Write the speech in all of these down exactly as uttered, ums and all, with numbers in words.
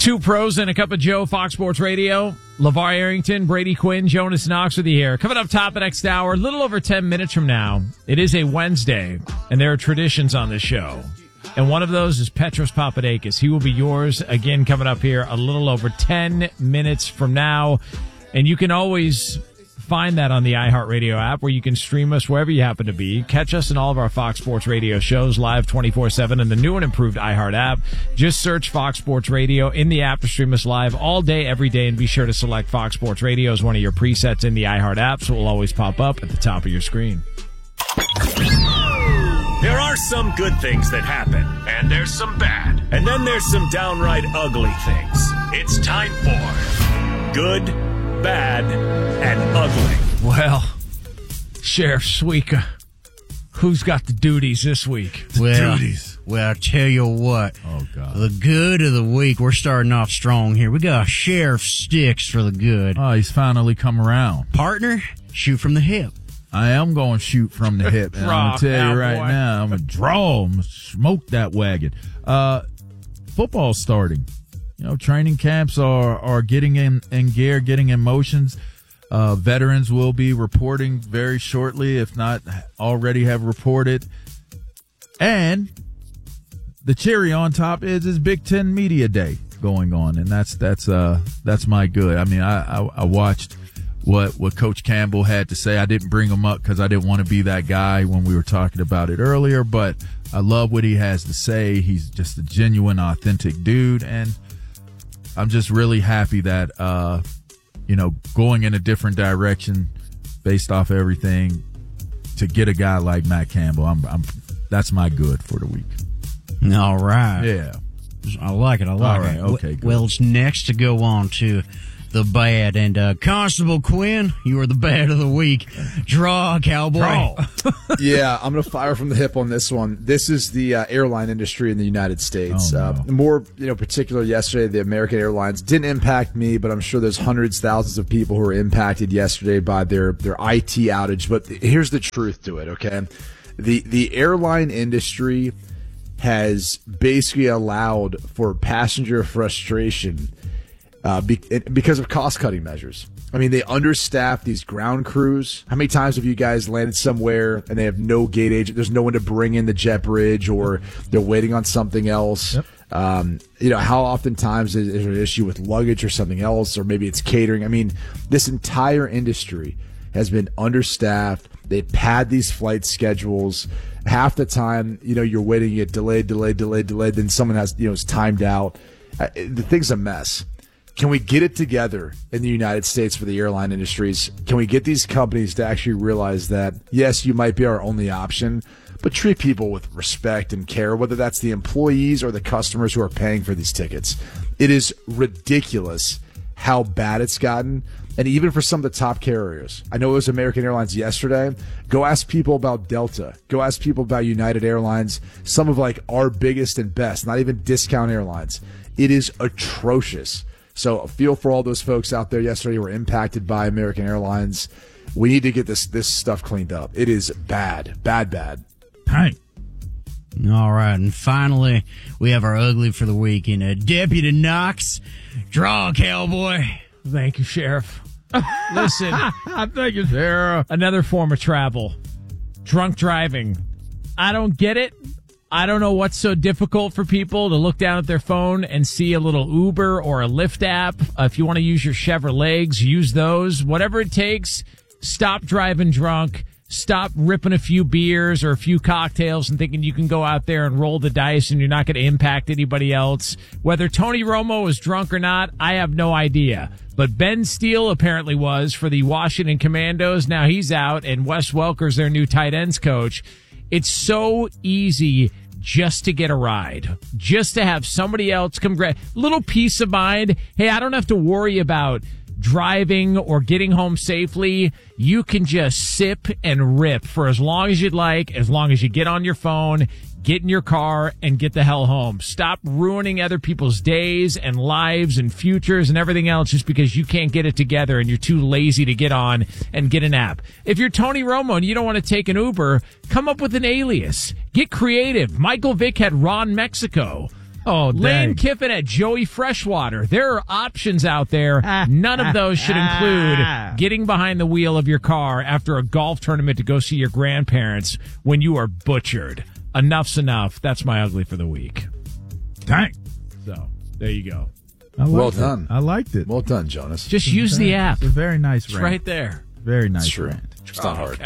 Two pros and a cup of Joe, Fox Sports Radio. LeVar Arrington, Brady Quinn, Jonas Knox with you here. Coming up top the next hour, a little over ten minutes from now, it is a Wednesday, and there are traditions on this show. And one of those is Petros Papadakis. He will be yours again coming up here a little over ten minutes from now. And you can always find that on the iHeartRadio app where you can stream us wherever you happen to be. Catch us in all of our Fox Sports Radio shows live twenty-four seven in the new and improved iHeart app. Just search Fox Sports Radio in the app to stream us live all day, every day, and be sure to select Fox Sports Radio as one of your presets in the iHeart app, so it will always pop up at the top of your screen. There are some good things that happen, and there's some bad, and then there's some downright ugly things. It's time for Good, Bad, and Ugly. Well, Sheriff Suika, who's got the duties this week? Well, duties. Well, I tell you what. Oh, God. The good of the week, we're starting off strong here. We got Sheriff Sticks for the good. Oh, he's finally come around. Partner, shoot from the hip. I am going to shoot from the hip. And I'm going to tell you right now, I'm going to draw, I'm going to smoke that wagon. Uh, football's starting. You know, training camps are, are getting in, in gear, getting in motions. Uh, veterans will be reporting very shortly, if not already have reported. And the cherry on top is is Big Ten Media Day going on, and that's that's uh that's my good. I mean, I I, I watched what what Coach Campbell had to say. I didn't bring him up because I didn't want to be that guy when we were talking about it earlier, but I love what he has to say. He's just a genuine, authentic dude, and I'm just really happy that, uh, you know, going in a different direction based off everything to get a guy like Matt Campbell. I'm, I'm, that's my good for the week. All right. Yeah. I like it. I like All right. it. Okay, good. Well, it's next to go on to the bad. And uh, Constable Quinn, you are the bad of the week. Draw, cowboy. Draw. Yeah, I'm going to fire from the hip on this one. This is the uh, airline industry in the United States. Oh, no. uh, more, you know, particular yesterday, the American Airlines didn't impact me, but I'm sure there's hundreds, thousands of people who were impacted yesterday by their, their I T outage. But here's the truth to it, okay? The the airline industry has basically allowed for passenger frustration uh, be, because of cost-cutting measures. I mean, they understaff these ground crews. How many times have you guys landed somewhere and they have no gate agent? There's no one to bring in the jet bridge, or they're waiting on something else. Yep. Um, you know, how oftentimes is there an issue with luggage or something else, or maybe it's catering? I mean, this entire industry has been understaffed. They pad these flight schedules. Half the time, you know, you're waiting, you get delayed, delayed, delayed, delayed. Then someone has, you know, is timed out. Uh, the thing's a mess. Can we get it together in the United States for the airline industries? Can we get these companies to actually realize that, yes, you might be our only option, but treat people with respect and care, whether that's the employees or the customers who are paying for these tickets. It is ridiculous how bad it's gotten. And even for some of the top carriers. I know it was American Airlines yesterday. Go ask people about Delta. Go ask people about United Airlines. Some of like our biggest and best, not even discount airlines. It is atrocious. So I feel for all those folks out there yesterday who were impacted by American Airlines. We need to get this this stuff cleaned up. It is bad, bad, bad. Hey. All right, and finally, we have our ugly for the week in a Deputy Knox. Draw, cowboy. Thank you, Sheriff. Listen, Thank you, Sarah. another form of travel. Drunk driving. I don't get it. I don't know what's so difficult for people to look down at their phone and see a little Uber or a Lyft app. Uh, if you want to use your Chevrolets, use those. Whatever it takes, stop driving drunk. Stop ripping a few beers or a few cocktails and thinking you can go out there and roll the dice and you're not going to impact anybody else. Whether Tony Romo was drunk or not, I have no idea. But Ben Steele apparently was for the Washington Commandos. Now he's out, and Wes Welker's their new tight ends coach. It's so easy just to get a ride, just to have somebody else come grab. Little peace of mind. Hey, I don't have to worry about driving or getting home safely. You can just sip and rip for as long as you'd like, as long as you get on your phone, get in your car, and get the hell home. Stop ruining other people's days and lives and futures and everything else just because you can't get it together and you're too lazy to get on and get an app. If you're Tony Romo and you don't want to take an Uber, come up with an alias. Get creative. Michael Vick had Ron Mexico. Oh, dang. Lane Kiffin at Joey Freshwater. There are options out there. None of those should include getting behind the wheel of your car after a golf tournament to go see your grandparents when you are butchered. Enough's enough. That's my ugly for the week. Dang. So, there you go. I well liked done. It. I liked it. Well done, Jonas. Just use the app. It's a very nice It's rant. right there. Very nice It's true. rant. It's not hard.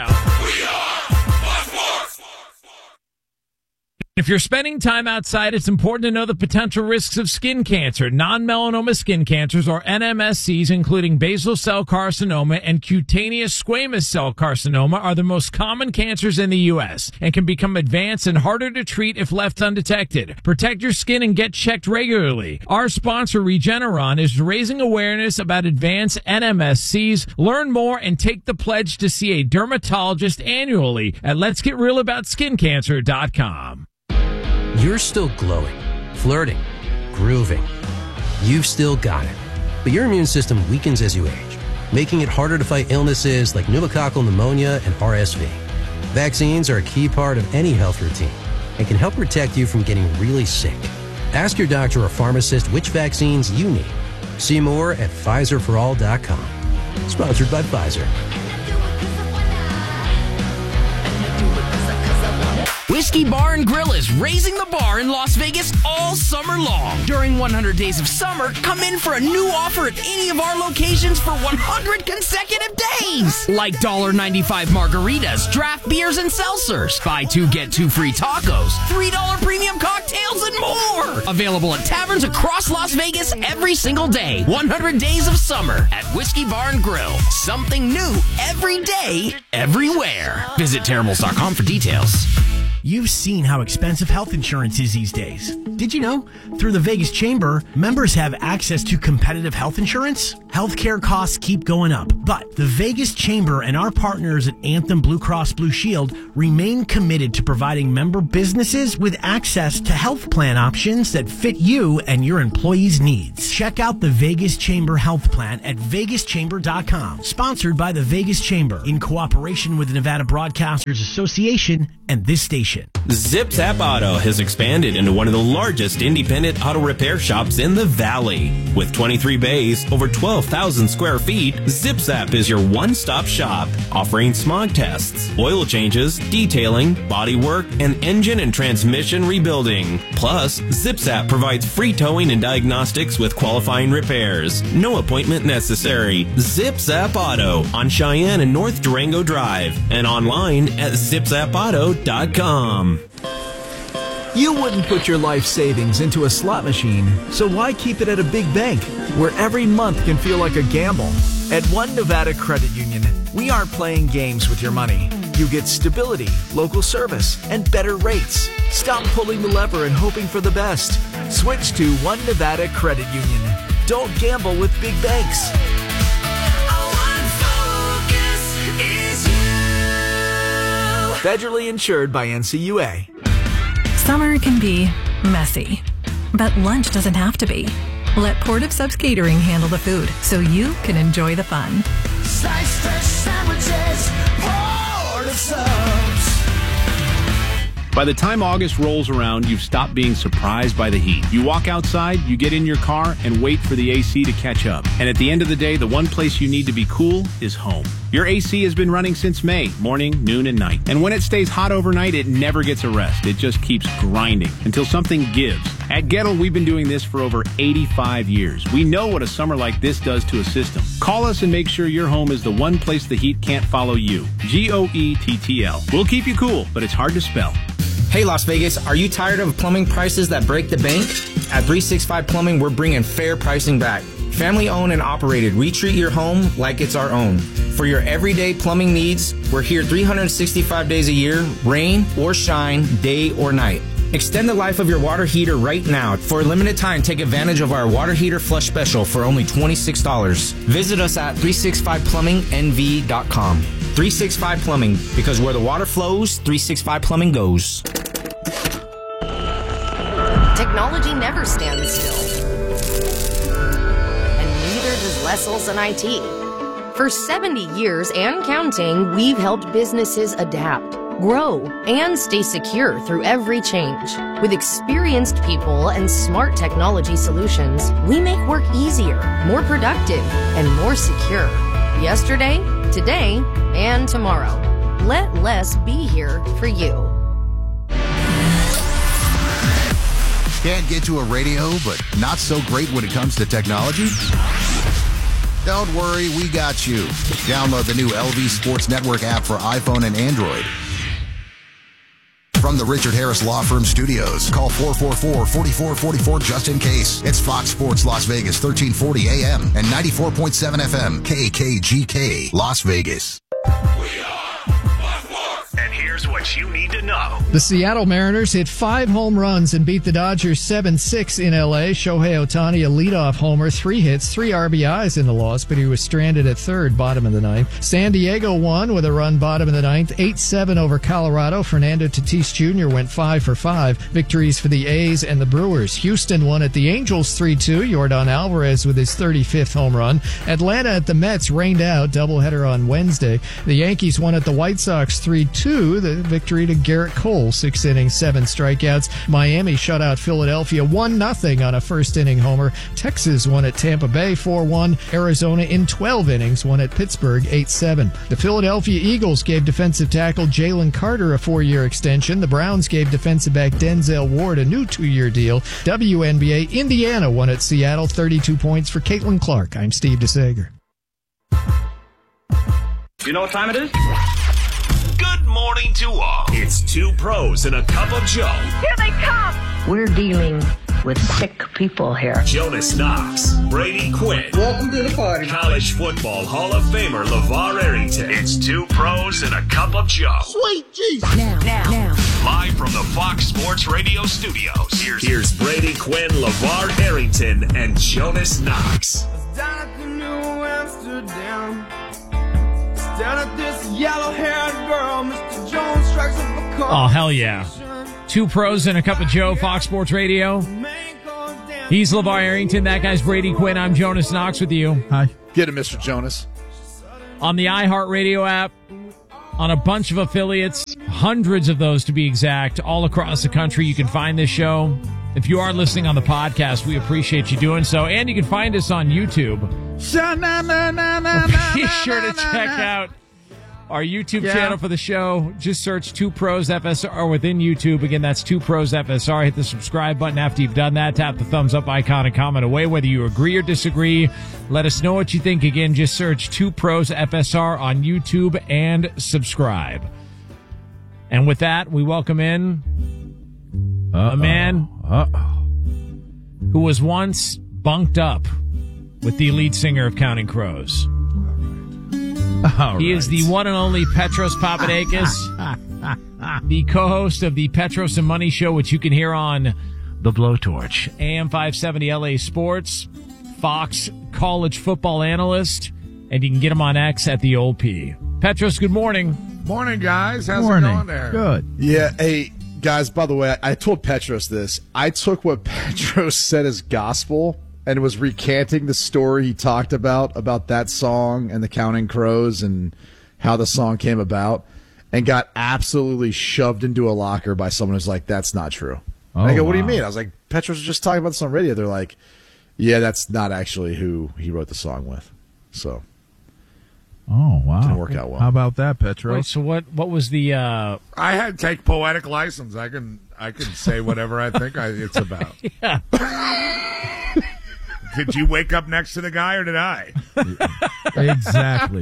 If you're spending time outside, it's important to know the potential risks of skin cancer. Non-melanoma skin cancers, or N M S Cs, including basal cell carcinoma and cutaneous squamous cell carcinoma, are the most common cancers in the U S and can become advanced and harder to treat if left undetected. Protect your skin and get checked regularly. Our sponsor, Regeneron, is raising awareness about advanced N M S Cs. Learn more and take the pledge to see a dermatologist annually at lets get real about skin cancer dot com. You're still glowing, flirting, grooving. You've still got it. But your immune system weakens as you age, making it harder to fight illnesses like pneumococcal pneumonia and R S V. Vaccines are a key part of any health routine and can help protect you from getting really sick. Ask your doctor or pharmacist which vaccines you need. See more at Pfizer for all dot com. Sponsored by Pfizer. Whiskey Bar and Grill is raising the bar in Las Vegas all summer long. During one hundred Days of Summer, come in for a new offer at any of our locations for one hundred consecutive days. Like one dollar ninety-five margaritas, draft beers, and seltzers. Buy two, get two free tacos, three dollars premium cocktails, and more. Available at taverns across Las Vegas every single day. one hundred Days of Summer at Whiskey Bar and Grill. Something new every day, everywhere. Visit terribles dot com for details. You've seen how expensive health insurance is these days. Did you know? Through the Vegas Chamber, members have access to competitive health insurance. Healthcare costs keep going up, but the Vegas Chamber and our partners at Anthem Blue Cross Blue Shield remain committed to providing member businesses with access to health plan options that fit you and your employees' needs. Check out the Vegas Chamber Health Plan at vegas chamber dot com. Sponsored by the Vegas Chamber in cooperation with the Nevada Broadcasters Association and this station. Zip Zap Auto has expanded into one of the largest independent auto repair shops in the Valley. With twenty-three bays, over twelve thousand square feet, Zip Zap is your one-stop shop, offering smog tests, oil changes, detailing, body work, and engine and transmission rebuilding. Plus, Zip Zap provides free towing and diagnostics with qualifying repairs. No appointment necessary. Zip Zap Auto on Cheyenne and North Durango Drive, and online at zip zap auto dot com. You wouldn't put your life savings into a slot machine, so why keep it at a big bank, where every month can feel like a gamble? At One Nevada Credit Union, we aren't playing games with your money. You get stability, local service, and better rates. Stop pulling the lever and hoping for the best. Switch to One Nevada Credit Union. Don't gamble with big banks. Federally insured by N C U A. Summer can be messy, but lunch doesn't have to be. Let Port of Subs Catering handle the food so you can enjoy the fun. Sliced fresh sandwiches, Port of Subs. By the time August rolls around, you've stopped being surprised by the heat. You walk outside, you get in your car, and wait for the A C to catch up. And at the end of the day, the one place you need to be cool is home. Your A C has been running since May, morning, noon, and night. And when it stays hot overnight, it never gets a rest. It just keeps grinding until something gives. At Gettle, we've been doing this for over eighty-five years. We know what a summer like this does to a system. Call us and make sure your home is the one place the heat can't follow you. G O E T T L. We'll keep you cool, but it's hard to spell. Hey Las Vegas, are you tired of plumbing prices that break the bank? At three sixty-five Plumbing, we're bringing fair pricing back. Family owned and operated, we treat your home like it's our own. For your everyday plumbing needs, we're here three hundred sixty-five days a year, rain or shine, day or night. Extend the life of your water heater right now. For a limited time, take advantage of our water heater flush special for only twenty-six dollars. Visit us at three sixty-five plumbing N V dot com. three sixty-five Plumbing, because where the water flows, three sixty-five Plumbing goes. Technology never stands still. And neither does Wessels and I T. For seventy years and counting, we've helped businesses adapt, grow, and stay secure through every change. With experienced people and smart technology solutions, we make work easier, more productive, and more secure. Yesterday, today, and tomorrow. Let less be here for you. Can't get to a radio, but not so great when it comes to technology? Don't worry, we got you. Download the new L V Sports Network app for iPhone and Android. From the Richard Harris Law Firm Studios, call four four four, four four four four just in case. It's Fox Sports Las Vegas, thirteen forty A M and ninety-four point seven F M, K K G K, Las Vegas. And here's what you need to know. The Seattle Mariners hit five home runs and beat the Dodgers seven six in L A. Shohei Ohtani, a leadoff homer, three hits, three R B Is in the loss, but he was stranded at third, bottom of the ninth. San Diego won with a run, bottom of the ninth, eight seven over Colorado. Fernando Tatis Junior went five for five. Victories for the A's and the Brewers. Houston won at the Angels three two. Yordan Alvarez with his thirty-fifth home run. Atlanta at the Mets rained out, doubleheader on Wednesday. The Yankees won at the White Sox three two. The victory to Garrett Cole, six innings, seven strikeouts. Miami shut out Philadelphia one nothing on a first-inning homer. Texas won at Tampa Bay four one. Arizona in twelve innings won at Pittsburgh eight seven. The Philadelphia Eagles gave defensive tackle Jalen Carter a four-year extension. The Browns gave defensive back Denzel Ward a new two-year deal. W N B A, Indiana won at Seattle thirty-two points for Caitlin Clark. I'm Steve DeSager. You know what time it is? Good morning to all. It's two pros and a cup of Joe. Here they come. We're dealing with sick people here. Jonas Knox, Brady Quinn. Welcome to the party. College football Hall of Famer LeVar Arrington. It's two pros and a cup of Joe. Sweet Jesus. Now, now, now. Live from the Fox Sports Radio studios. Here's, here's Brady Quinn, LeVar Arrington, and Jonas Knox. Down at the New Amsterdam. Down at this yellow-haired girl, Mister Jones strikes up a call. Oh, hell yeah. Two pros and a cup of Joe, Fox Sports Radio. He's LeVar Arrington. That guy's Brady Quinn. I'm Jonas Knox with you. Hi. Get it, Mister Jonas. On the iHeartRadio app, on a bunch of affiliates, hundreds of those to be exact, all across the country, you can find this show. If you are listening on the podcast, we appreciate you doing so. And you can find us on YouTube. Be sure to check out our YouTube Yeah. channel for the show. Just search Two Pros F S R within YouTube. Again, that's Two Pros F S R. Hit the subscribe button after you've done that. Tap the thumbs up icon and comment away whether you agree or disagree. Let us know what you think. Again, just search Two Pros F S R on YouTube and subscribe. And with that, we welcome in Uh-oh. a man Uh-oh. who was once bunked up with the lead singer of Counting Crows. All he right. is the one and only Petros Papadakis, the co-host of the Petros and Money Show, which you can hear on The Blowtorch, A M five seventy L A Sports, Fox college football analyst, and you can get him on X at the old P. Petros, good morning. Morning, guys. How's Morning. it going there? Good. Yeah, hey, guys, by the way, I, I told Petros this. I took what Petros said as gospel and was recanting the story he talked about, about that song and the Counting Crows and how the song came about, and got absolutely shoved into a locker by someone who's like, that's not true. Oh, and I go, what do you wow. mean? I was like, Petros was just talking about this on radio. They're like, yeah, that's not actually who he wrote the song with. So, Oh, wow. Didn't work out well. How about that, Petros? Wait, so what? What was the? Uh... I had to take poetic license. I can I can say whatever I think I, it's about. Yeah. Did you wake up next to the guy or did I? Exactly.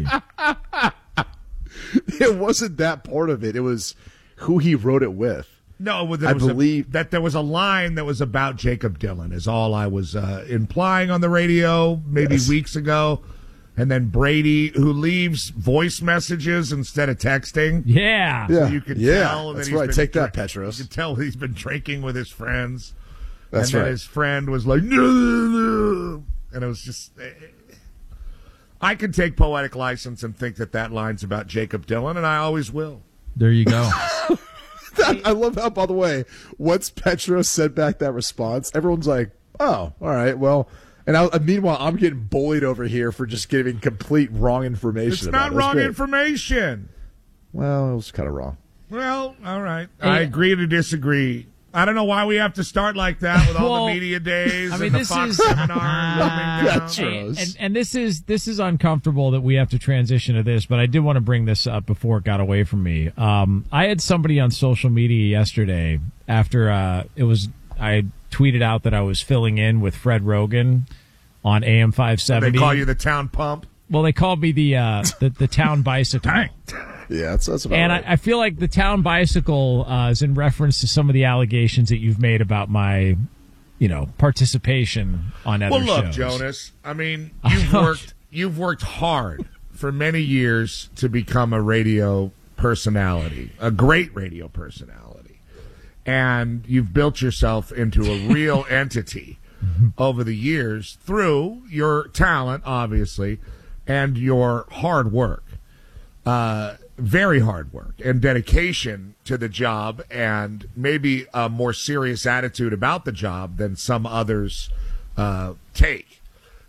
It wasn't that part of it. It was who he wrote it with. No, well, there I was believe a, that there was a line that was about Jacob Dylan is all I was uh, implying on the radio maybe Yes. weeks ago. And then Brady, who leaves voice messages instead of texting. Yeah. So Yeah. you could Yeah, tell that that's he's right. been Take that, drink- Petros. You could tell he's been drinking with his friends. That's and then right. his friend was like, no, no. And it was just, I can take poetic license and think that that line's about Jacob Dylan, and I always will. There you go. That, I love how, by the way, once Petros sent back that response, everyone's like, oh, all right, well. And I, meanwhile, I'm getting bullied over here for just giving complete wrong information. It's about not it. That's wrong great. information. Well, it was kind of wrong. Well, all right. Hey, I agree to disagree. I don't know why we have to start like that with all Well, the media days I mean, and the this Fox is- seminar. That's and, and this is this is uncomfortable that we have to transition to this, but I did want to bring this up before it got away from me. Um, I had somebody on social media yesterday after uh, it was I tweeted out that I was filling in with Fred Rogan on A M five seventy. They call you the town pump. Well, they called me the uh, the, the town bicycle. Yeah, that's, that's about And right. I, I feel like the town bicycle uh, is in reference to some of the allegations that you've made about my, you know, participation on other Well, look, shows. Jonas. I mean, you've worked you've worked hard for many years to become a radio personality, a great radio personality, and you've built yourself into a real entity over the years through your talent, obviously, and your hard work. Uh, very hard work and dedication to the job, and maybe a more serious attitude about the job than some others uh, take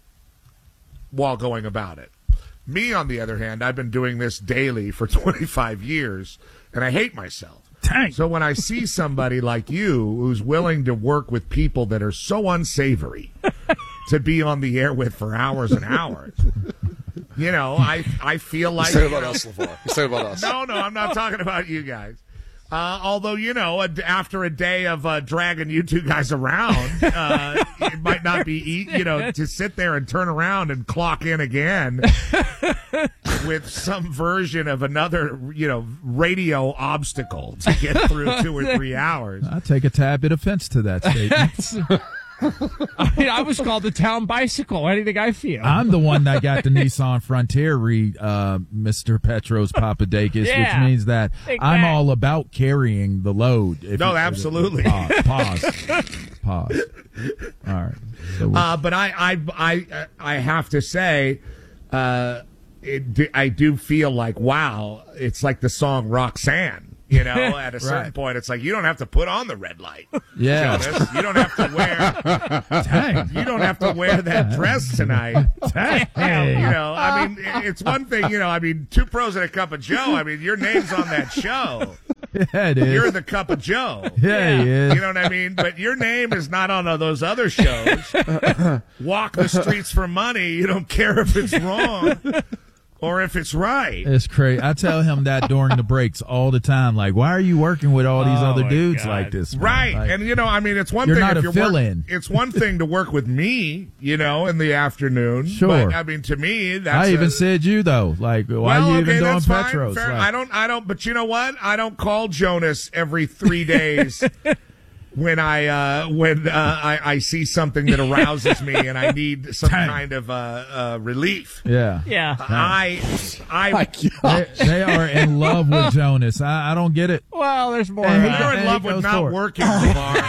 while going about it. Me, on the other hand, I've been doing this daily for twenty-five years, and I hate myself. Dang. So when I see somebody like you who's willing to work with people that are so unsavory to be on the air with for hours and hours, you know, I I feel like... He's talking about us, LeVar. He's talking about us. No, no, I'm not talking about you guys. Uh, although, you know, a, after a day of uh, dragging you two guys around, uh, it might not be, e- you know, to sit there and turn around and clock in again with some version of another, you know, radio obstacle to get through two or three hours. I take a tad bit offense to that statement. I mean, I was called the town bicycle. How do you think I feel? I'm the one that got the Nissan Frontier re uh, Mister Petros Papadakis, Yeah. which means that Take I'm that. all about carrying the load. If No, you- absolutely. Pause. Pause. Pause. All right. So we- Uh, but I, I, I, I have to say, uh, it, do- I do feel like, wow, it's like the song Roxanne. You know, at a certain Right. point, it's like you don't have to put on the red light. Yeah. Jonas. You don't have to wear. Dang. You don't have to wear that dress tonight. Dang. You know, I mean, it's one thing. You know, I mean, two pros and a cup of Joe. I mean, your name's on that show. Yeah, it is. You're the cup of Joe. Yeah, he is. You know what I mean? But your name is not on those other shows. Walk the streets for money. You don't care if it's wrong or if it's right. It's crazy. I tell him that during the breaks all the time. Like, why are you working with all these Oh, other my dudes God. like this? man? Right. Like, and, you know, I mean, it's one You're thing not if a you're fill-in. work, it's one thing to work with me, you know, in the afternoon. Sure. But, I mean, to me, that's I even a, said you though. Like, why well, are you okay, even doing that's fine. Petros? Fair. Like, I don't, I don't, but you know what? I don't call Jonas every three days when I, uh, when, uh, I, I see something that arouses me and I need some kind of, uh, uh, relief. Yeah. Yeah. I, I, they, they are in love with Jonas. I, I don't get it. Well, there's more. And he- you're in and love he with goes not for it. working, Lamar.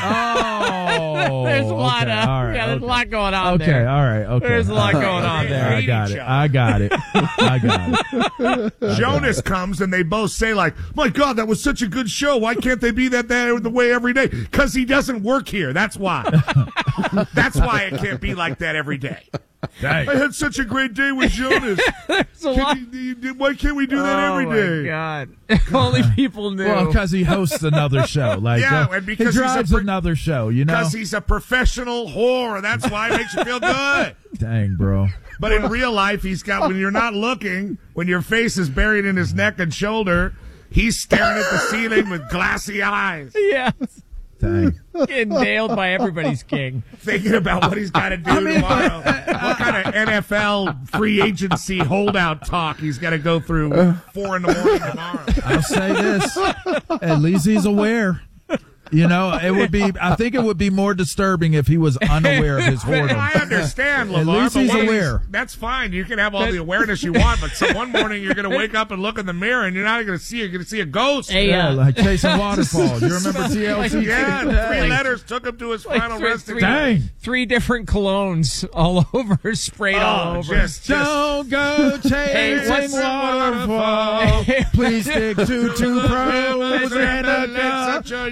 Oh, There's a lot okay, of- all right, yeah, there's a okay. lot going on Okay, there. all right, okay. There's a lot going on They there. I hate got each it. other. I got it. I got it. Jonas comes and they both say like, "My God, that was such a good show. Why can't they be that that the way every day?" Because he doesn't work here. That's why. That's why it can't be like that every day. Dang. I had such a great day with Jonas. There's a lot. Can you- you- why can't we do that Oh, every my day? God. Only people knew. Well, because he hosts another show. Like, Yeah, uh, and he because he's a drives pro- another show. You know. Because he's a professional whore. That's why it makes you feel good. Dang, bro. But in real life, he's got, when you're not looking, when your face is buried in his neck and shoulder, he's staring at the ceiling with glassy eyes. Yes. Dang. Getting nailed by everybody's king. Thinking about what he's got to do tomorrow. What kind of N F L free agency holdout talk he's got to go through four in the morning tomorrow. I'll say this. At least he's aware. You know, it would be. I think it would be more disturbing if he was unaware of his I mean, whoredom. I understand, At LeVar, least but he's one of these- aware. that's fine. You can have all the awareness you want, but so one morning you're going to wake up and look in the mirror and you're not going to see. You're going to see a ghost. Hey, Yeah, uh, like chasing waterfalls. You remember T L C? yeah, three Like- letters took him to his like final three- resting. three- Dang. Three different colognes all over, sprayed all Oh, over. just, just Don't go chasing what's- waterfalls. Please stick to two pros and a Such a cup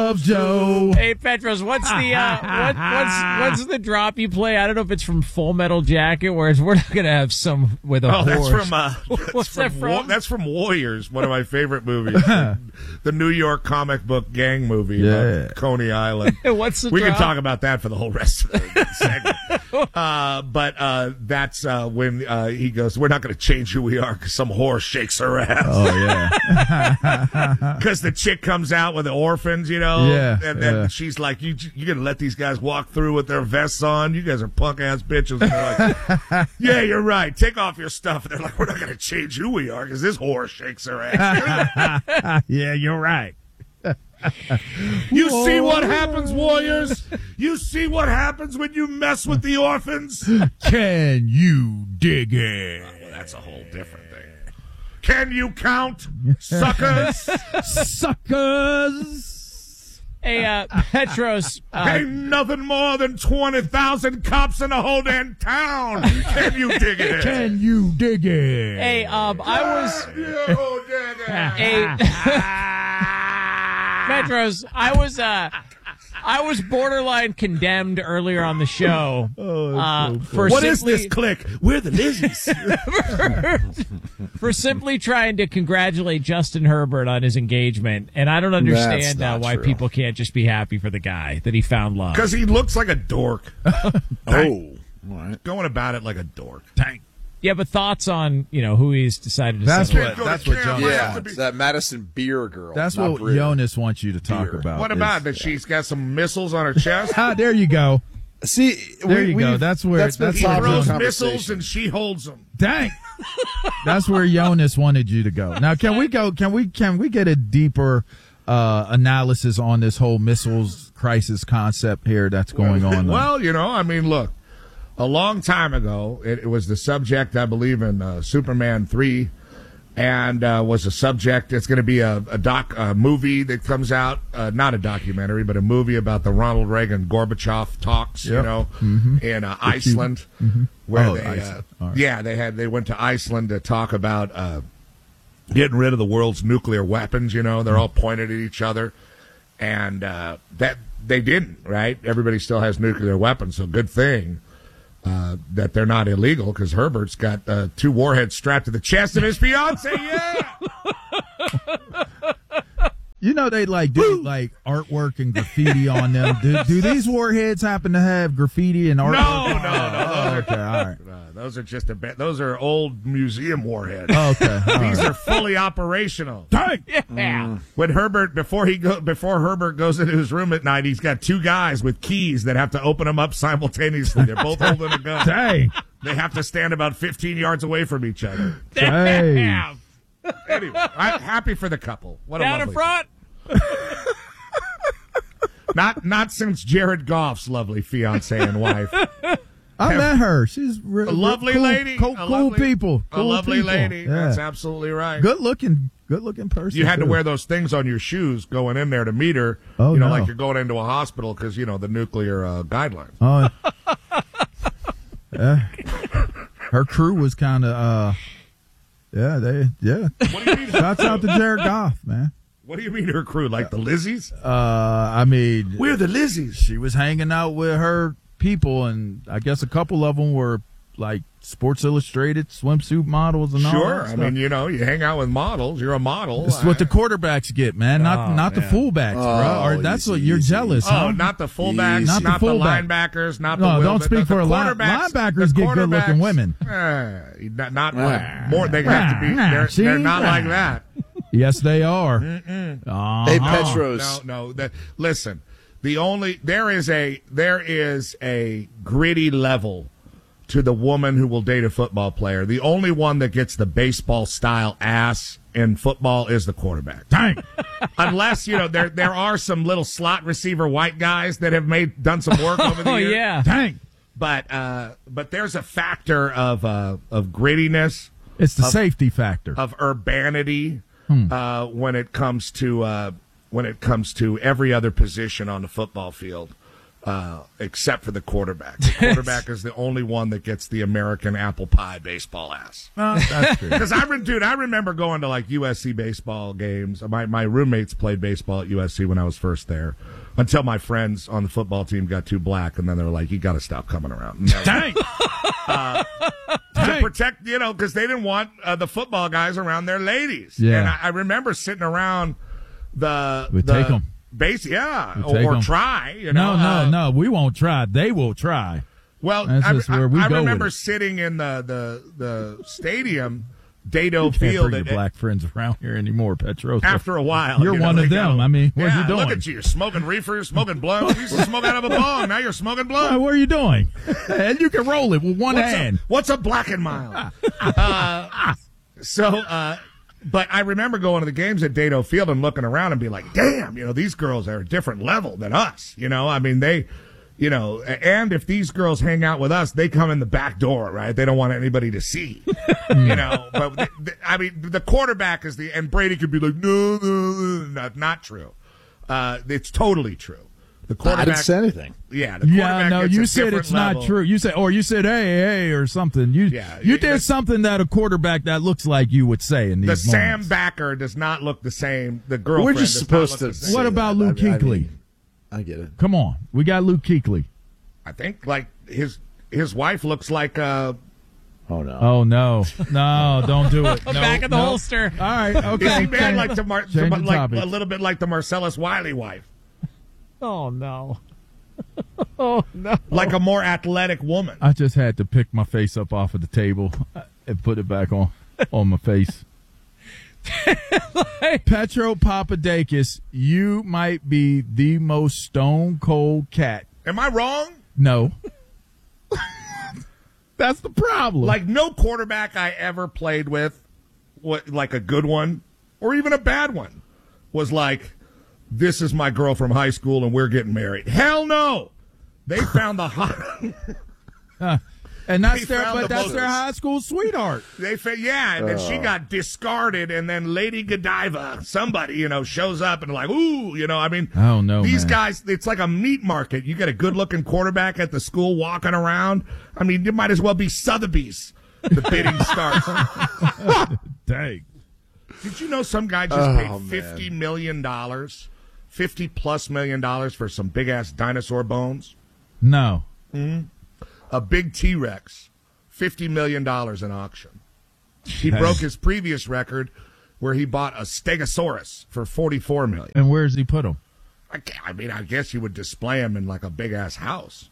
of Joe. Hey, Petros, what's the uh, what, what's what's the drop you play? I don't know if it's from Full Metal Jacket, whereas we're not going to have some with a Oh, horse. that's from uh, that's What's from that from? Wa- that's from Warriors, one of my favorite movies, the, the New York comic book gang movie Yeah. about Coney Island. What's the we drop? can talk about that for the whole rest of the segment. Uh, but uh, that's uh, when uh, he goes, "We're not going to change who we are because some whore shakes her ass." Oh, yeah. Because the chick comes out with the orphans, you know, Yeah, and then yeah. she's like, "You you gonna let these guys walk through with their vests on? You guys are punk ass bitches." And they're like, "Yeah, you're right. Take off your stuff." And they're like, "We're not gonna change who we are because this whore shakes her ass." Yeah, you're right. You see what happens, Warriors? You see what happens when you mess with the orphans? Can you dig it? That's a whole different thing. Can you count, suckers? Suckers. Hey, uh, Petros. Uh, Ain't nothing more than twenty thousand cops in the whole damn town. Can you dig it? Can you dig it? hey, um, I was. Can you dig it? Hey, Petros, I was. Uh, I was borderline condemned earlier on the show uh, for What is simply, this clique? We're the Lizzies. for simply trying to congratulate Justin Herbert on his engagement, and I don't understand uh, not why true. people can't just be happy for the guy that he found love. Because he looks like a dork. Oh, all right. Going about it like a dork. Tank. Yeah, but thoughts on you know who he's decided to That's settle what. Go to That's what camp. Jonas. Yeah, to be- it's that Madison Beer girl. That's not what Brewer. Jonas wants you to talk Beer. about. What is- about that? She's got some missiles on her chest. Ah, there you go. See, There we, you go. we've- That's where- that's been that's He where popular throws Jonas- missiles conversation. and she holds them. Dang. That's where Jonas wanted you to go. Now, can we go? Can we? Can we get a deeper uh, analysis on this whole missiles crisis concept here that's going on? Well, you know, I mean, look, a long time ago, it, it was the subject, I believe, in uh, Superman three, and uh, was a subject. It's going to be a, a doc, a movie that comes out, uh, not a documentary, but a movie about the Ronald Reagan Gorbachev talks. You Yep. know, Mhm. in uh, The Cuban- Iceland, Mhm. where Oh, they, uh, Iceland. All right. yeah, they had they went to Iceland to talk about uh, getting rid of the world's nuclear weapons. You know, they're all pointed at each other, and uh, that they didn't. Right? Everybody still has nuclear weapons, so good thing. Uh, that they're not illegal because Herbert's got uh, two warheads strapped to the chest of his fiance. Yeah, You know they like do like artwork and graffiti on them. Do, do these warheads happen to have graffiti and artwork? no, no, no. Those are, Okay, all right. uh, those are just a bit. Those are old museum warheads. Okay, all These right. are fully operational. Dang. yeah. When Herbert before he go before Herbert goes into his room at night, he's got two guys with keys that have to open them up simultaneously. They're both holding a gun. Dang. They have to stand about fifteen yards away from each other. Dang. Damn. Anyway, I'm happy for the couple. What a Down in lovely front. Not not since Jared Goff's lovely fiance and wife. I met her. She's re- A lovely cool, lady. Cool, A cool lovely- people. A Cool lovely people. lady. Yeah. That's absolutely right. Good looking. Good looking person. You had to too. wear those things on your shoes going in there to meet her. Oh, you know, no. like you're going into a hospital because you know the nuclear uh, guidelines. Oh. Yeah. Her crew was kind of. uh Yeah, they. Yeah. What do you mean? Shouts out to Jared Goff, man. What do you mean her crew? Like the Lizzies? Uh, I mean, We're the Lizzies. she was hanging out with her people, and I guess a couple of them were like Sports Illustrated swimsuit models and all Sure. that I stuff. mean, you know, you hang out with models. You're a model. This is what the quarterbacks get, man. Not Oh, not the man. fullbacks, bro. Or Oh, that's easy, what you're easy. jealous. Oh, huh? not the fullbacks, Not not, the the, fullback. linebackers, not No, the don't the, speak the, for the a line- quarterbacks. linebackers the get good-looking quarterbacks, women. eh, not not, Wah. more. They have to be. Wah. They're, See? they're not Wah. like that. Yes, they are. Mm-mm. Uh-huh. Hey, Petros. No, no. The, listen, the only there is a there is a gritty level to the woman who will date a football player. The only one that gets the baseball style ass in football is the quarterback. Dang. Unless you know there there are some little slot receiver white guys that have made done some work over the Oh years. yeah. Dang. But uh, but there's a factor of uh, of grittiness, It's the Of- safety factor. of urbanity Hmm. uh, when it comes to uh, when it comes to every other position on the football field. uh, except for the quarterback. The quarterback is the only one that gets the American apple pie baseball ass. Oh, that's true. Because I, re- dude, I remember going to like U S C baseball games. My my roommates played baseball at U S C when I was first there. Until my friends on the football team got too black, and then they were like, "You got to stop coming around." Dang. Uh, to protect, you know, because they didn't want uh, the football guys around their ladies. Yeah. And I, I remember sitting around the We the take 'em. base, yeah, We or, take or 'em. try. You know, no, no, uh, no. We won't try. They will try. Well, That's I, just I, where we I go with remember it. sitting in the the the stadium, Dado You can't Field. bring your at- black friends around here anymore, Petros. After a while, you're you know, one they of them. go, I mean, what yeah, are you doing? Look at you, smoking reefers, smoking blunts. You used to smoke out of a bong. Now you're smoking Uh, blunt. what are you doing? And you can roll it with one what's hand. A, what's a black and mild? uh, so, uh, but I remember going to the games at Dado Field and looking around and being like, damn, you know, these girls are a different level than us. You know, I mean, they, you know, and if these girls hang out with us, they come in the back door, right? They don't want anybody to see, you know. But the, the, I mean, the quarterback is the, and Brady could be like, no, no, no, not, not true. Uh, it's totally true. The quarterback I didn't say anything. Yeah, the Yeah, quarterback no, gets you a said different it's level. not true. You said, or you said, hey, hey, or something. You, Yeah, you it- did the- something that a quarterback that looks like you would say in The these Sam moments. Backer does not look the same. The girlfriend We're just does supposed not to look the say same. What about that. Luke I mean- I Kuechly? mean, I get it. Come on, we got Luke Kuechly. I think like his his wife looks like uh Oh no. Oh no, no, don't do it. No, Back in the no. holster. All right, okay. is he man change- like to Mar- change to, the like topic. a little bit like the Marcellus Wiley wife, Oh no. Oh no. like a more athletic woman. I just had to pick my face up off of the table and put it back on on my face. Petro Papadakis, you might be the most stone cold cat. Am I wrong? No. That's the problem. Like no quarterback I ever played with, what like a good one or even a bad one, was like, this is my girl from high school and we're getting married. Hell no. They found the hot. Uh, and that's They their, found but the that's most- their high school sweetheart. They fa- yeah, and then she Oh. got discarded, and then Lady Godiva, somebody, you know, shows up and like, ooh, you know, I mean, Oh, no, these man. guys, it's like a meat market. You get a good-looking quarterback at the school walking around. I mean, you might as well be Sotheby's. The bidding starts. Dang. Did you know some guy just Oh, paid man. fifty million dollars, fifty plus million dollars for some big ass dinosaur bones? No. A big T Rex, fifty million dollars in auction. He Dang. broke his previous record where he bought a Stegosaurus for forty-four million dollars. And where's he put him? I, ca- I mean, I guess you would display him in like a big ass house.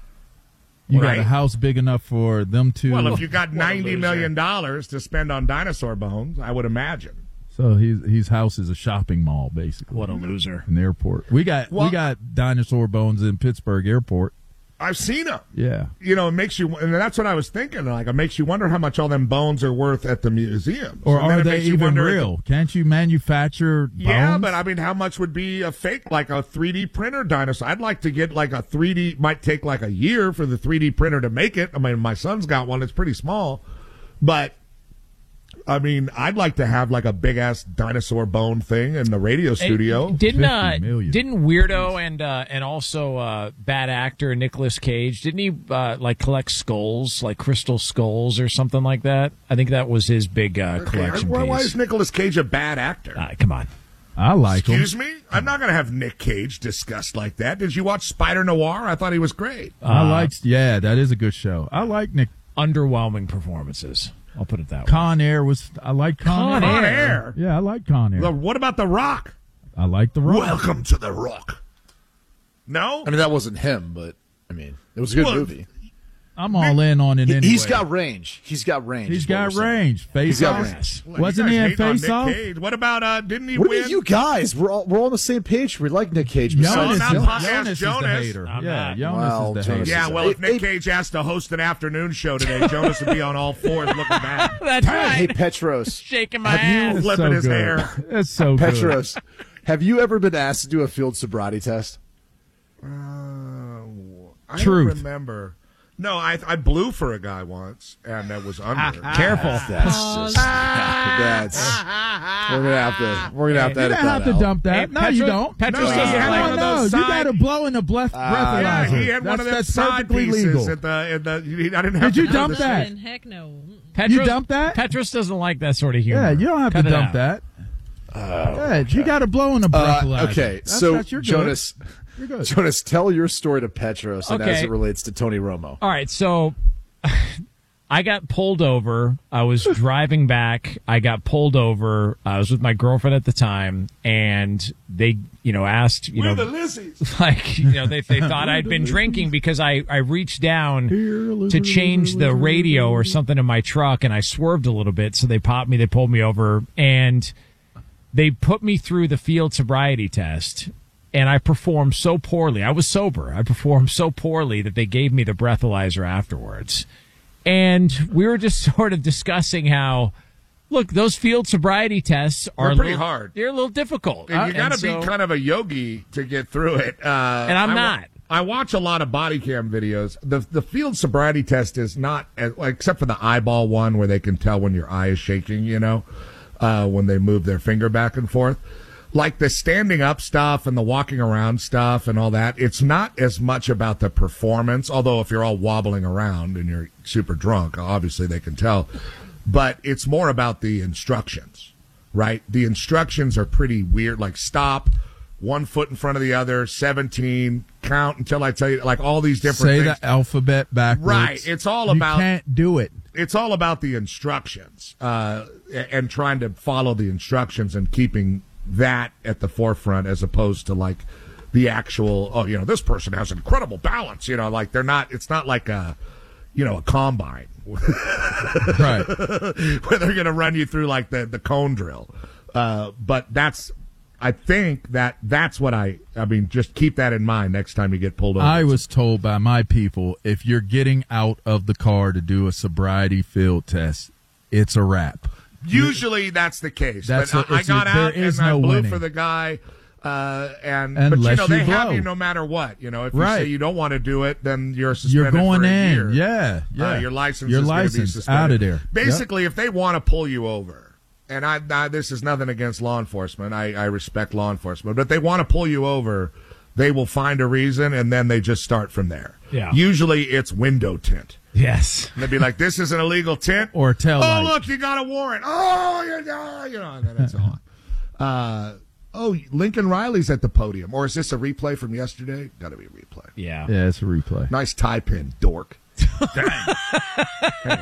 You Right. got a house big enough for them to. Well, if you got What a ninety loser. million dollars to spend on dinosaur bones, I would imagine. So his his house is a shopping mall, basically. What a loser. An airport. We got Well- we got dinosaur bones in Pittsburgh Airport. I've seen them. Yeah. You know, it makes you, and that's what I was thinking. Like, it makes you wonder how much all them bones are worth at the museum. Or And then are it they makes you even wonder at the- real? Can't you manufacture bones? Yeah, but I mean, how much would be a fake, like a three D printer dinosaur? I'd like to get like a three D, might take like a year for the three D printer to make it. I mean, my son's got one, it's pretty small. But, I mean, I'd like to have like a big ass dinosaur bone thing in the radio studio. Didn't uh, fifty million. didn't Weirdo and uh, and also uh, bad actor Nicolas Cage, didn't he uh, like collect skulls, like crystal skulls or something like that? I think that was his big uh, Okay, collection why, why piece. is Nicolas Cage a bad actor? Uh, come on. I like him. Excuse me? I'm not going to have Nick Cage discussed like that. Did you watch Spider Noir? I thought he was great. I Uh, liked. Yeah, that is a good show. I like Nick. Underwhelming performances. I'll put it that way. Con Air was. I like Con, Con On Air. air. Yeah, I like Con Air. Well, what about The Rock? I like the Rock. Welcome to The Rock. No? I mean, that wasn't him, but I mean, it was a good Well, movie. I'm all in on it He, anyway. He's got range. He's got range. He's is what got we're saying. range. Face He's got off. range. Well, Wasn't you he guys in hating on Face Nick Off? Cage. What about, uh, didn't he What win? are you guys? We're all we're all on the same page. We like Nick Cage. Jonas, besides not is, him. Podcast Jonas is the Jonas. hater. I'm yeah, not. Jonas Well, is the Jonas hater. Yeah, is- well, if Hey, Nick hey- Cage has to host an afternoon show today, Jonas would be on all fours looking back, That's right. Hey, Petros. Shaking my Have you- ass. That's flipping so his good. hair. That's so good. Petros, have you ever been asked to do a field sobriety test? Uh, I Truth. don't remember. No, I I blew for a guy once, and that was under. Careful. That's just, that's we're gonna have to we're gonna have to You edit don't have that to out. dump that. Hey, no, Petros- you don't. Petros No, he doesn't had like- one of no, those you side- got to blow in the breath Uh, breathalyzer. Yeah, he had that's, one of them that's side perfectly pieces legal. at the, in the. I didn't have Did you to dump do the that? same- Heck no. Petros, You dump that? Petros doesn't like that sort of humor. Yeah, you don't have Cut to it dump out. that. Yeah, you got to blow in the Uh, breathalyzer. okay, That's- so that's- you're good. Jonas, You're good. Jonas, tell your story to Petros and Okay. as it relates to Tony Romo. All right, so I got pulled over. I was driving back. I got pulled over. I was with my girlfriend at the time, and they, you know, asked, you We're know, the Lizzie's. like, you know, they, they thought I'd been drinking because I, I reached down to change the radio or something in my truck, and I swerved a little bit, so they popped me, they pulled me over, and they put me through the field sobriety test, and I performed so poorly. I was sober. I performed so poorly that they gave me the breathalyzer afterwards. And we were just sort of discussing how, look, those field sobriety tests are They're a pretty little- hard. They're a little difficult. And you got to And so- be kind of a yogi to get through it. Uh, And I'm I wa- not. I watch a lot of body cam videos. The the field sobriety test is not, as, except for the eyeball one where they can tell when your eye is shaking, you know, uh, when they move their finger back and forth. Like the standing up stuff and the walking around stuff and all that, it's not as much about the performance, although if you're all wobbling around and you're super drunk, obviously they can tell. But it's more about the instructions, right? The instructions are pretty weird, like stop, one foot in front of the other, seventeen, count until I tell you, like all these different Say things. the alphabet backwards. Right. It's all You about. can't do it. It's all about the instructions uh, and trying to follow the instructions and keeping that at the forefront as opposed to like the actual, oh, you know, this person has incredible balance, you know, like they're not, it's not like a, you know, a combine. Right. Where they're going to run you through like the, the cone drill. Uh, but that's, I think that that's what I, I mean, just keep that in mind next time you get pulled over. I was told by my people, if you're getting out of the car to do a sobriety field test, it's a wrap. Usually that's the case. That's but a- I, I it's a- got out there is and I no blew winning. for the guy. Uh, and but you Unless know they you have blow. you no matter what. You know, if Right. you say you don't want to do it, then you're You're suspended going for a in. year. Yeah, yeah. Uh, your license Your is going to be license, suspended. out of there. Basically, if they want to pull you over, and I, I this is nothing against law enforcement. I, I respect law enforcement, but if they want to pull you over, they will find a reason, and then they just start from there. Yeah. Usually, it's window tint. Yes. And they'd be like, "This is an illegal tint." Or tail Oh, light. look, you got a warrant. Oh, you know, you know, and then it's on. Uh, oh, Lincoln Riley's at the podium. Or is this a replay from yesterday? Got to be a replay. Yeah. Yeah, it's a replay. Nice tie pin, dork. Dang. Anyway.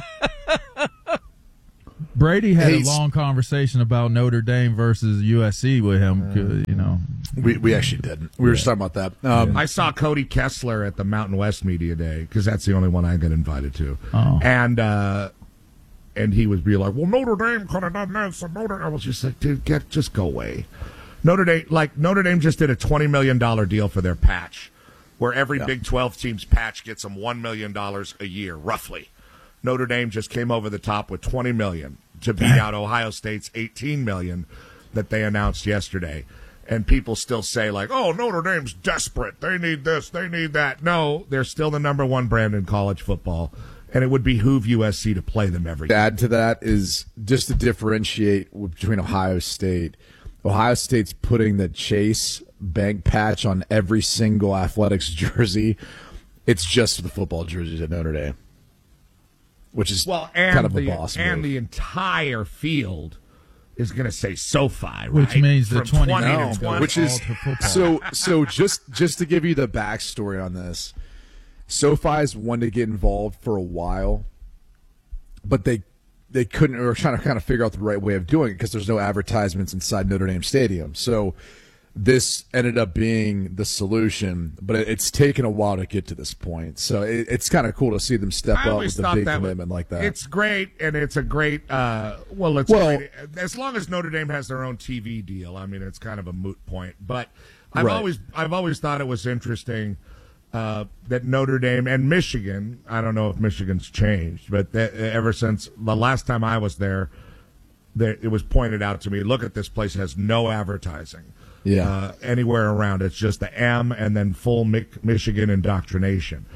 Brady had Hey, a long conversation about Notre Dame versus U S C with him. 'cause, You know, We we actually didn't. We were just talking about that. Um, I saw Cody Kessler at the Mountain West Media Day because that's the only one I got invited to. Oh. And uh, and he was be like, "Well, Notre Dame could have done this." And Notre, I was just like, "Dude, get just go away." Notre Dame, like Notre Dame, just did a twenty million dollar deal for their patch, where every Yeah. Big twelve team's patch gets them one million dollars a year, roughly. Notre Dame just came over the top with twenty million to beat out Ohio State's eighteen million that they announced yesterday. And people still say like, "Oh, Notre Dame's desperate. They need this. They need that." No, they're still the number one brand in college football, and it would behoove U S C to play them every to year. add to that is just to differentiate between Ohio State. Ohio State's putting the Chase Bank patch on every single athletics jersey. It's just the football jerseys at Notre Dame, which is Well, and kind of a the boss and move. the entire field is going to say SoFi, right? Which means the From twenty twenty No, to twenty. which is all to football. so so just just to give you the backstory on this, SoFi's wanted to get involved for a while, but they they couldn't or were trying to kind of figure out the right way of doing it because there's no advertisements inside Notre Dame Stadium. So this ended up being the solution, but it, it's taken a while to get to this point. So it, it's kind of cool to see them step I up always with a thought big that commitment was, like that. It's great, and it's a great. Uh, well, it's Well- great. As long as Notre Dame has their own T V deal. I mean, it's kind of a moot point. But I've Right. always, I've always thought it was interesting uh, that Notre Dame and Michigan. I don't know if Michigan's changed, but that, ever since the last time I was there, that it was pointed out to me. Look at this place has no advertising. Yeah. Uh, anywhere around. It's just the M and then full Mi- Michigan indoctrination.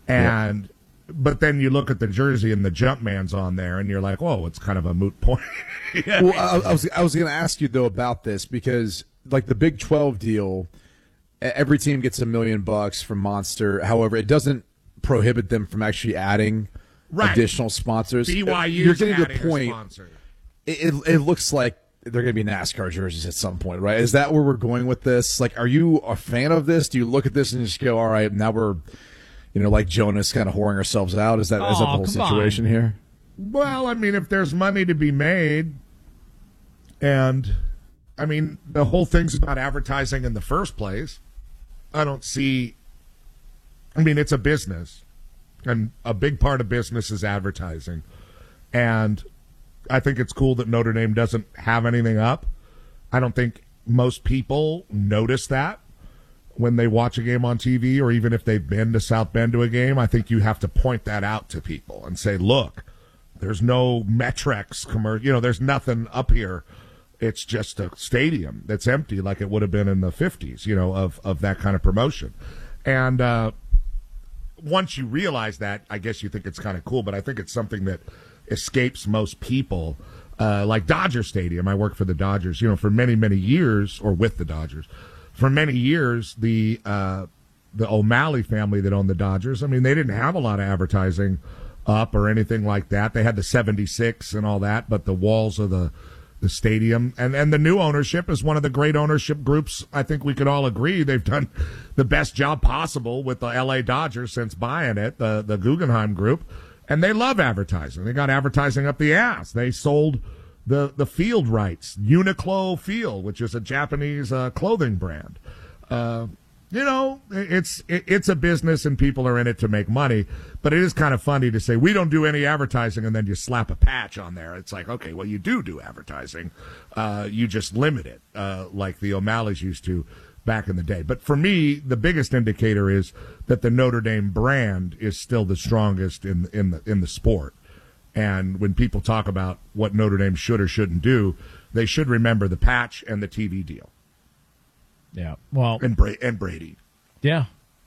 And yeah. but then you look at the jersey and the Jumpman's on there, and you're like, whoa, it's kind of a moot point. yeah. Well, I, I was I was going to ask you though about this because like the Big twelve deal, every team gets a million bucks from Monster. However, it doesn't prohibit them from actually adding right. additional sponsors. B Y U You're getting adding to the point. A sponsor. It, it looks like they're going to be NASCAR jerseys at some point, right? Is that where we're going with this? Like, are you a fan of this? Do you look at this and just go, all right, now we're, you know, like Jonas kind of whoring ourselves out? Is that, oh, is that the whole situation on. here? Well, I mean, if there's money to be made, and, I mean, the whole thing's about advertising in the first place, I don't see, I mean, it's a business, and a big part of business is advertising, and I think it's cool that Notre Dame doesn't have anything up. I don't think most people notice that when they watch a game on T V, or even if they've been to South Bend to a game. I think you have to point that out to people and say, look, there's no Metrex commercial. You know, there's nothing up here. It's just a stadium that's empty like it would have been in the fifties, you know, of, of that kind of promotion. And uh, once you realize that, I guess you think it's kind of cool, but I think it's something that escapes most people, uh, like Dodger Stadium. I worked for the Dodgers, you know, for many, many years, or with the Dodgers. For many years, the uh, the O'Malley family that owned the Dodgers, I mean, they didn't have a lot of advertising up or anything like that. They had the seventy-six and all that, but the walls of the the stadium. And, and the new ownership is one of the great ownership groups. I think we could all agree they've done the best job possible with the L A Dodgers since buying it, the, the Guggenheim Group. And they love advertising. They got advertising up the ass. They sold the, the field rights, Uniqlo Field, which is a Japanese uh, clothing brand. Uh, you know, it's it, it's a business and people are in it to make money. But it is kind of funny to say, we don't do any advertising, and then you slap a patch on there. It's like, okay, well, you do do advertising. Uh, you just limit it, uh, like the O'Malleys used to back in the day. But for me, the biggest indicator is that the Notre Dame brand is still the strongest in in the in the sport. And when people talk about what Notre Dame should or shouldn't do, they should remember the patch and the T V deal. Yeah, well, and Bra- and Brady. Yeah,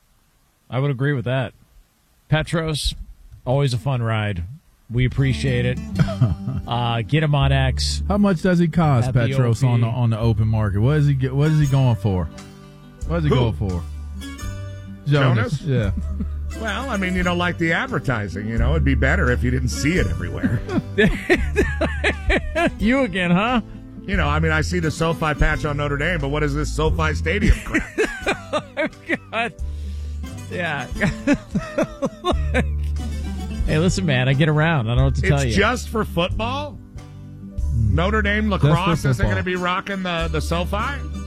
I would agree with that. Petros, always a fun ride. We appreciate it. uh, get him on X. How much does he cost, Petros, on the on the open market? What is he get? What is he going for? What is he Who? going for? Jonas? Jonas? Yeah. Well, I mean, you know, like the advertising, you know, it'd be better if you didn't see it everywhere. You again, huh? You know, I mean, I see the SoFi patch on Notre Dame, but what is this SoFi Stadium crap? Oh, God. Yeah. Hey, listen, man, I get around. I don't know what to it's tell you. It's just for football? Notre Dame lacrosse isn't going to be rocking the, the SoFi?